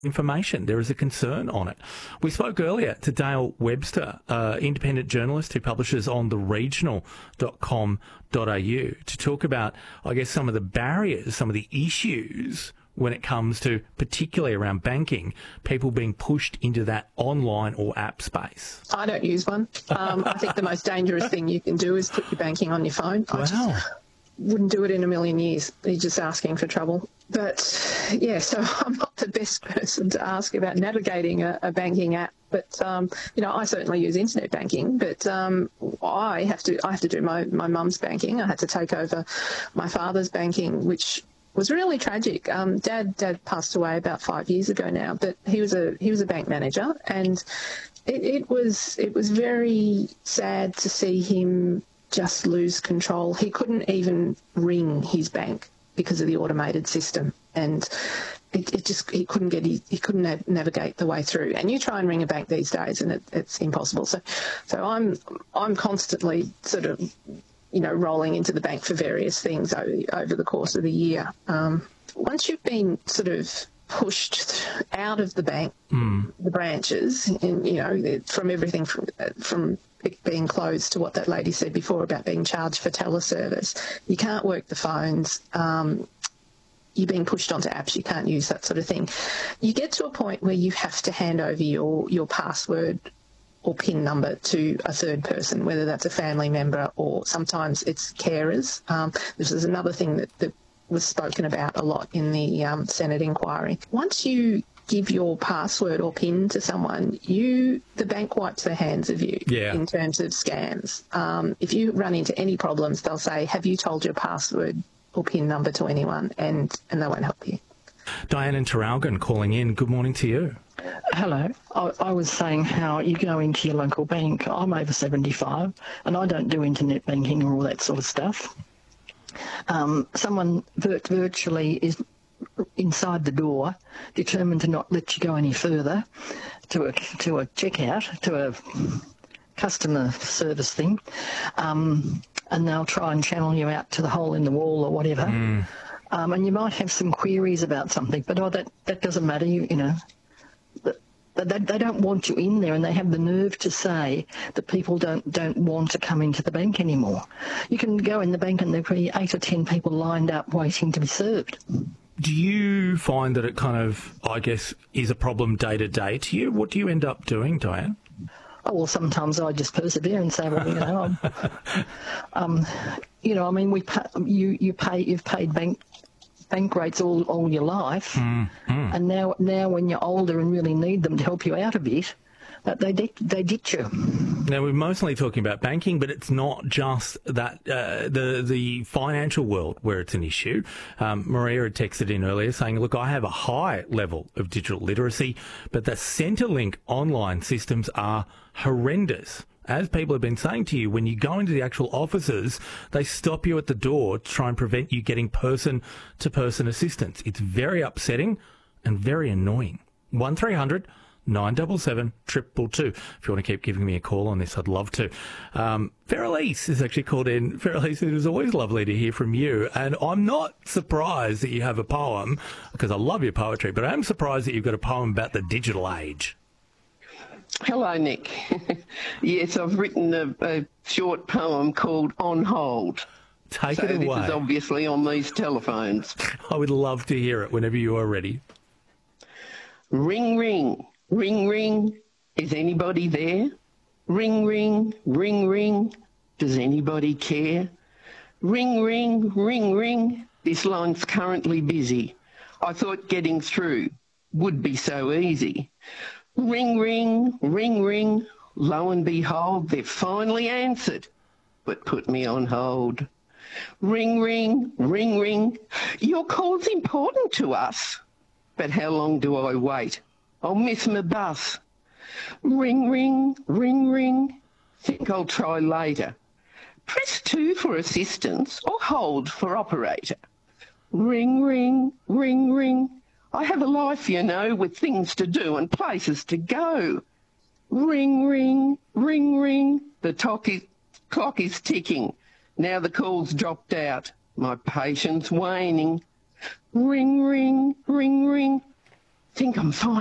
information. There is a concern on it. We spoke earlier to Dale Webster, independent journalist who publishes on theregional.com.au, to talk about, I guess, some of the barriers, some of the issues when it comes to, particularly around banking, people being pushed into that online or app space. I don't use one. I think the most dangerous thing you can do is put your banking on your phone. Wow. I just wouldn't do it in a million years. You're just asking for trouble. But, yeah, so I'm not the best person to ask about navigating a banking app. But, I certainly use internet banking, but I have to do my mum's banking. I had to take over my father's banking, which was really tragic. Dad passed away about 5 years ago now, but he was a bank manager, and it was very sad to see him just lose control. He couldn't even ring his bank because of the automated system, and he couldn't navigate the way through. And you try and ring a bank these days, and it's impossible. So I'm constantly sort of rolling into the bank for various things over the course of the year. Once you've been sort of pushed out of the bank, the branches, and from everything from it being closed to what that lady said before about being charged for teleservice, you can't work the phones. You're being pushed onto apps, you can't use that sort of thing. You get to a point where you have to hand over your password or PIN number to a third person, whether that's a family member or sometimes it's carers. This is another thing that was spoken about a lot in the Senate inquiry. Once you give your password or PIN to someone, the bank wipes their hands of you in terms of scams. If you run into any problems, they'll say, have you told your password or PIN number to anyone? And they won't help you. Diane in Traralgon calling in. Good morning to you. Hello. I was saying how you go into your local bank. I'm over 75 and I don't do internet banking or all that sort of stuff. Someone virtually is inside the door, determined to not let you go any further to a checkout, to a customer service thing, and they'll try and channel you out to the hole in the wall or whatever. And you might have some queries about something, but that doesn't matter, They don't want you in there, and they have the nerve to say that people don't want to come into the bank anymore. You can go in the bank and there'll be 8 or 10 people lined up waiting to be served. Do you find that it kind of, I guess, is a problem day to day to you? What do you end up doing, Diane? Oh, well, sometimes I just persevere and say, well, you've paid bank rates all your life, and now when you're older and really need them to help you out a bit, they ditch you. Now, we're mostly talking about banking, but it's not just that the financial world where it's an issue. Maria had texted in earlier saying, look, I have a high level of digital literacy, but the Centrelink online systems are horrendous. As people have been saying to you, when you go into the actual offices, they stop you at the door to try and prevent you getting person-to-person assistance. It's very upsetting and very annoying. 1300 977 222. If you want to keep giving me a call on this, I'd love to. Feralise is actually called in. Feralise, it is always lovely to hear from you. And I'm not surprised that you have a poem, because I love your poetry, but I am surprised that you've got a poem about the digital age. Hello, Nick. Yes, I've written a short poem called On Hold. Take it away. This is obviously on these telephones. I would love to hear it whenever you are ready. Ring, ring, ring, ring. Is anybody there? Ring, ring, ring, ring. Does anybody care? Ring, ring, ring, ring. This line's currently busy. I thought getting through would be so easy. Ring, ring, ring, ring. Lo and behold, they've finally answered, but put me on hold. Ring, ring, ring, ring. Your call's important to us. But how long do I wait? I'll miss my bus. Ring, ring, ring, ring. Think I'll try later. Press 2 for assistance or hold for operator. Ring, ring, ring, ring. I have a life, with things to do and places to go. Ring, ring, ring, ring. The clock is ticking. Now the call's dropped out. My patience waning. Ring, ring, ring, ring. think I'm fine.